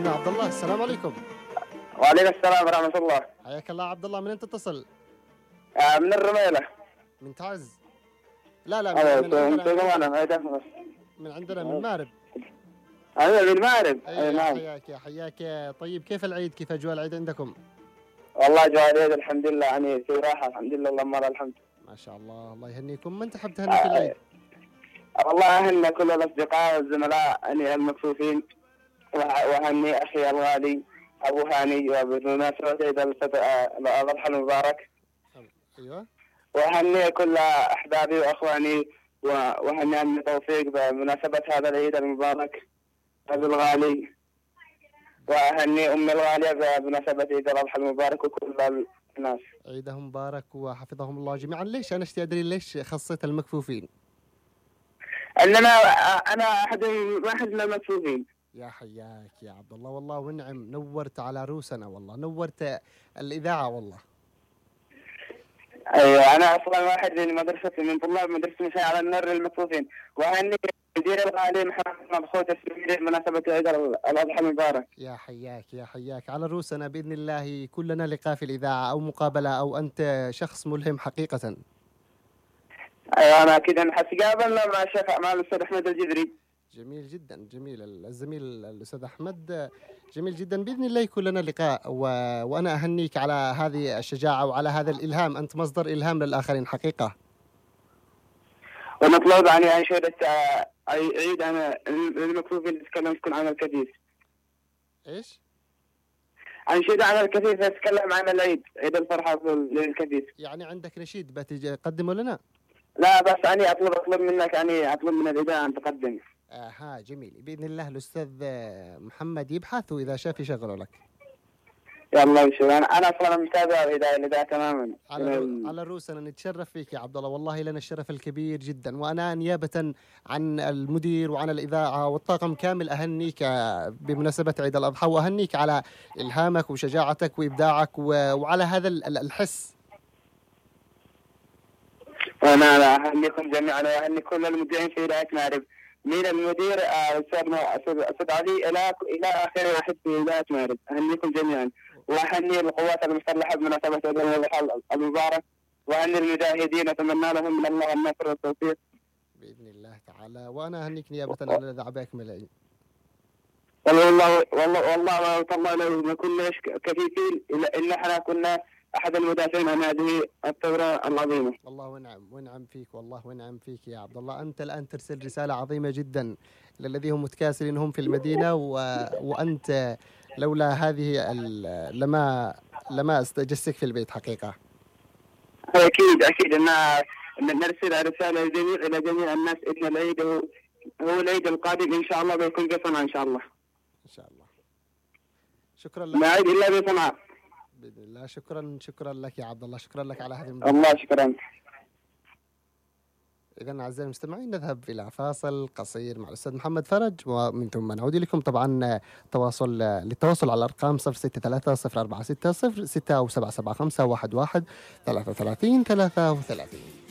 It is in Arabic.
معنا عبد الله. السلام عليكم. وعليكم السلام ورحمة الله. حياك الله عبد الله، من أنت تتصل؟ من الرميلة. من تعز؟ لا من عندنا من مارب. أنا من مارب. نعم. حياك. طيب كيف العيد؟ كيف أجواء العيد عندكم؟ والله أجواء العيد الحمد لله، يعني في راحة الحمد لله، اللهم لك الحمد. ما شاء الله، الله يهنيكم. من تحب تهني في العيد؟ والله أهني كل الأصدقاء والزملاء يعني المكفوفين، وأهني أخي الغالي أبو هاني وبمناسبة عيد الأضحى المبارك. أيوة. وأهني كل أحبابي وأخواني، وأهني عمي توفيق بمناسبة هذا العيد المبارك أبو الغالي، وأهني أمي الغالية بمناسبة عيد الأضحى المبارك، وكل الناس عيدهم مبارك وحفظهم الله جميعا. ليش أنا أدري ليش خصيت المكفوفين؟ أنا أحد من المكفوفين. يا حياك يا عبد الله، والله ونعم، نورت على روسنا، والله نورت الإذاعة والله. أيوة، أنا أصلا واحد من طلاب مدرسة مشاي على النر المكفوفين، وأهني مدير الغالي محمد خوت السميري بمناسبة عيد الأضحى المبارك. يا حياك على روسنا، بإذن الله كلنا لقاء في الإذاعة أو مقابلة، أو أنت شخص ملهم حقيقة. أيوة، أنا أكيد نحس قابلنا مع الأستاذ أحمد الجذري. جميل جدا، جميل الزميل الأستاذ أحمد، جميل جدا. بإذن الله يكون لنا لقاء، وأنا أهنيك على هذه الشجاعة وعلى هذا الإلهام. أنت مصدر إلهام للآخرين حقيقة. ونطلب عن أنشودة عيد أنا المكفوفين تتكلم تكون عن الكثير. إيش؟ أنشودة عن الكثير تتكلم عن العيد، عيد الفرحة للكثير. يعني عندك نشيد بتقدمه لنا؟ لا بس أنا أطلب منك، أطلب من الإذاعة أن تقدم. جميل. بإذن الله الأستاذ محمد يبحث، وإذا شاف يشغله لك. يلا يشوف. أنا أصلا متابع الإذاعة تماما. على الروس أنا نتشرف فيك يا عبد الله، والله لنا الشرف الكبير جدا. وأنا نيابة عن المدير وعن الإذاعة والطاقم كامل أهنيك بمناسبة عيد الأضحى، وأهنيك على إلهامك وشجاعتك وإبداعك وعلى هذا الحس. وأنا أهنيكم جميعا، وأهني كل المذيعين في إذاعة مارب، من المدير أستاذ علي إلى آخر واحد في إذاعة مارب. أهنيكم جميعا، وأهني القوات المسلحة بمناسبة عيد الأضحى المبارك، وأهني المجاهدين، أتمنى لهم من الله النصر والتوفيق بإذن الله تعالى. وأنا أهنيك نيابة عن الإذاعة بأكمل العين. والله والله لو ما كناش كفيفين إلا احنا كنا أحد المدافعين عن هذه الثورة العظيمة. والله ونعم فيك، والله ونعم فيك يا عبد الله. أنت الآن ترسل رسالة عظيمة جدا للذين هم متكاسلين هم في المدينة، وأنت لولا هذه لما استجسك في البيت حقيقة. أكيد أن نرسل رسالة إلى جميع الناس إن العيد هو العيد القادم إن شاء الله بيكون بصنعاء إن شاء الله. إن شاء الله. شكرا لك. ما عيد إلا بصنعاء بإذن الله. شكرا لك يا عبد الله، شكرا لك على هذه الله شكرا. إذن أعزائي المستمعين نذهب إلى فاصل قصير مع الأستاذ محمد فرج، ومن ثم نعود لكم. طبعا للتواصل على الأرقام 063 046 06 أو 775 11 33 33.